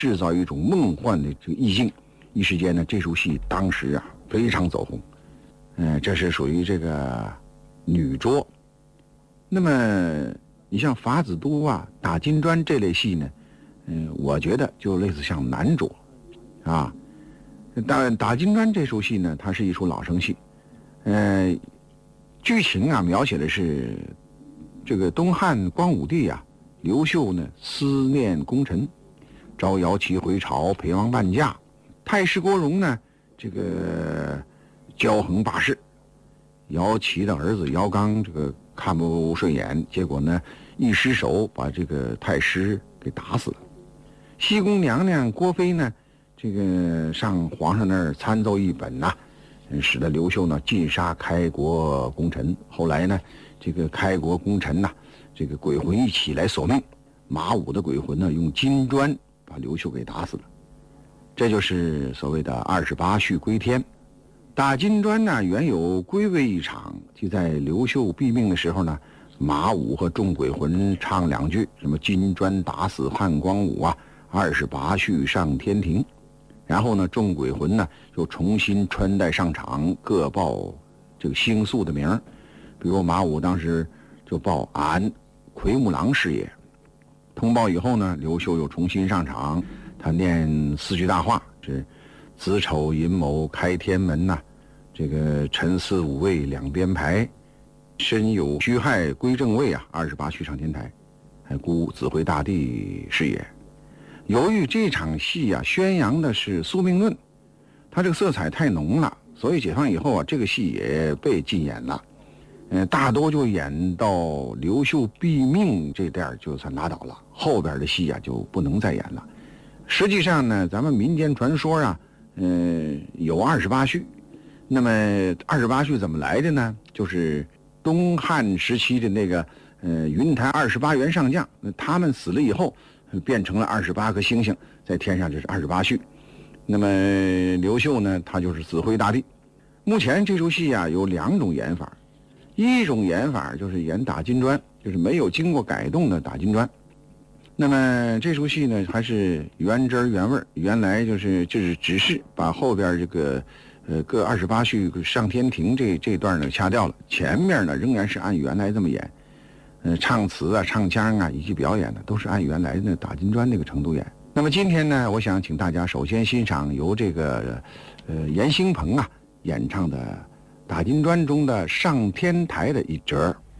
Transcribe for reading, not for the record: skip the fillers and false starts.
制造一种梦幻的这个意境。一时间呢，这出戏当时啊非常走红。这是属于这个女捉。那么你像法子都啊、打金砖这类戏呢，我觉得就类似像男捉啊。打金砖这出戏呢，它是一出老生戏。剧情啊描写的是这个东汉光武帝啊，刘秀呢思念功臣，招摇旗回朝，陪王伴驾。太师郭荣呢，这个骄横霸市，姚琦的儿子姚刚这个看不顺眼，结果呢一失手把这个太师给打死了。西宫娘娘郭妃呢，这个上皇上那儿参奏一本呐，使得刘秀呢尽杀开国功臣。后来呢，这个开国功臣呐，这个鬼魂一起来索命，马武的鬼魂呢用金砖把刘秀给打死了。这就是所谓的28绪归天。打金砖呢原有归位一场，即在刘秀毙命的时候呢，马武和众鬼魂唱2句，什么金砖打死汉光武啊，28绪上天庭。然后呢，众鬼魂呢又重新穿戴上场，各报这个星宿的名。比如马武当时就报俺奎木狼是也。通报以后呢，刘秀又重新上场，他念4句大话，是子丑寅卯开天门呐，这个辰巳午未两边排，申酉戌亥归正位啊，28绪上天台，还孤子回大地是也。由于这场戏啊宣扬的是宿命论，它这个色彩太浓了，所以解放以后啊，这个戏也被禁演了。大多就演到刘秀毙命这点就算拉倒了，后边的戏啊就不能再演了。实际上呢，咱们民间传说啊，有28绪。那么28绪怎么来的呢？就是东汉时期的那个云台28员上将，他们死了以后变成了28颗星星在天上，就是28绪。那么刘秀呢，他就是子辉大帝。目前这出戏啊有2种演法，一种演法就是演打金砖，就是没有经过改动的打金砖。那么这出戏呢还是原汁原味，原来就是只是把后边这个各28绪上天庭这段呢掐掉了，前面呢仍然是按原来这么演。唱词啊、唱腔啊以及表演呢，都是按原来的打金砖那个程度演。那么今天呢，我想请大家首先欣赏由这个严兴鹏啊演唱的打金砖中的上天台的一折。